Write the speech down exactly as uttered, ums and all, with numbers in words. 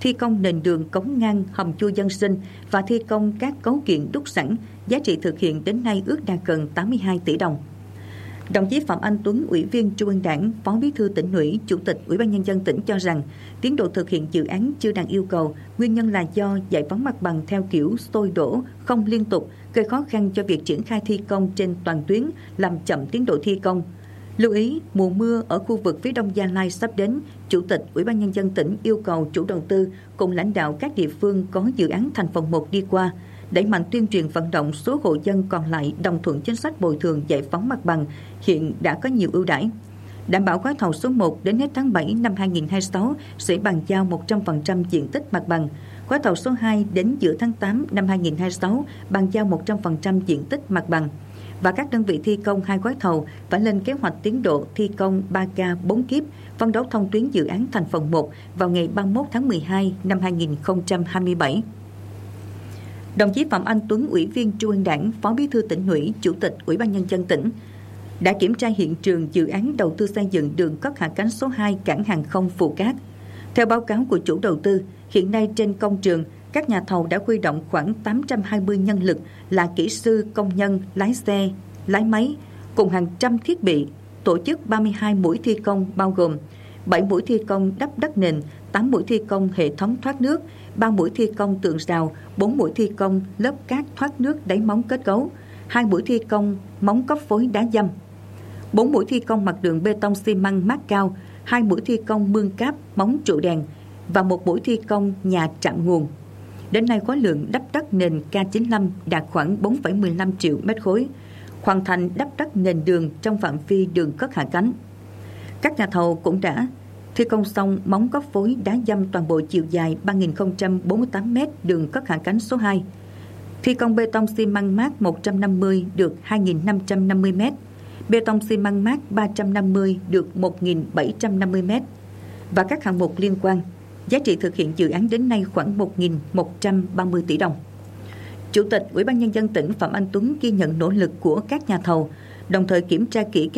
thi công nền đường cống ngang hầm chui dân sinh và thi công các cấu kiện đúc sẵn, giá trị thực hiện đến nay ước đạt gần tám mươi hai tỷ đồng. Đồng chí Phạm Anh Tuấn, Ủy viên Trung ương Đảng, Phó Bí thư Tỉnh ủy, Chủ tịch Ủy ban Nhân dân tỉnh cho rằng tiến độ thực hiện dự án chưa đạt yêu cầu, nguyên nhân là do giải phóng mặt bằng theo kiểu sôi đổ, không liên tục, gây khó khăn cho việc triển khai thi công trên toàn tuyến, làm chậm tiến độ thi công. Lưu ý, mùa mưa ở khu vực phía đông Gia Lai sắp đến, Chủ tịch Ủy ban Nhân dân tỉnh yêu cầu chủ đầu tư cùng lãnh đạo các địa phương có dự án thành phần một đi qua, đẩy mạnh tuyên truyền vận động số hộ dân còn lại đồng thuận chính sách bồi thường giải phóng mặt bằng hiện đã có nhiều ưu đãi. Đảm bảo gói thầu số một đến hết tháng bảy năm hai nghìn không trăm hai mươi sáu sẽ bàn giao một trăm phần trăm diện tích mặt bằng. Gói thầu số hai đến giữa tháng tám năm hai nghìn không trăm hai mươi sáu bàn giao một trăm phần trăm diện tích mặt bằng. Và các đơn vị thi công hai gói thầu phải lên kế hoạch tiến độ thi công ba K bốn kíp, phấn đấu thông tuyến dự án thành phần một vào ngày ba mươi mốt tháng mười hai năm hai nghìn không trăm hai mươi bảy. Đồng chí Phạm Anh Tuấn, Ủy viên Trung ương Đảng, Phó Bí thư Tỉnh ủy, Chủ tịch Ủy ban Nhân dân tỉnh đã kiểm tra hiện trường dự án đầu tư xây dựng đường cất hạ cánh số hai cảng hàng không Phù Cát. Theo báo cáo của chủ đầu tư, hiện nay trên công trường, các nhà thầu đã huy động khoảng tám trăm hai mươi nhân lực là kỹ sư, công nhân, lái xe, lái máy, cùng hàng trăm thiết bị, tổ chức ba mươi hai mũi thi công bao gồm bảy mũi thi công đắp đất nền, tám mũi thi công hệ thống thoát nước, ba mũi thi công tường rào, bốn mũi thi công lớp cát thoát nước đáy móng kết cấu, hai mũi thi công móng cấp phối đá dăm, bốn mũi thi công mặt đường bê tông xi măng mát cao, hai mũi thi công mương cáp móng trụ đèn và một mũi thi công nhà trạm nguồn. Đến nay khối lượng đắp đất nền K chín mươi lăm đạt khoảng bốn phẩy mười lăm triệu mét khối, hoàn thành đắp đất nền đường trong phạm vi đường cất hạ cánh. Các nhà thầu cũng đã thi công xong móng cấp phối đá dăm toàn bộ chiều dài ba nghìn không trăm bốn mươi tám mét đường cất hạ cánh số hai. Thi công bê tông xi măng mát một trăm năm mươi được hai nghìn năm trăm năm mươi mét, bê tông xi măng mát ba trăm năm mươi được một nghìn bảy trăm năm mươi mét và các hạng mục liên quan. Giá trị thực hiện dự án đến nay khoảng một nghìn một trăm ba mươi tỷ đồng. Chủ tịch Ủy ban Nhân dân tỉnh Phạm Anh Tuấn ghi nhận nỗ lực của các nhà thầu, đồng thời kiểm tra kỹ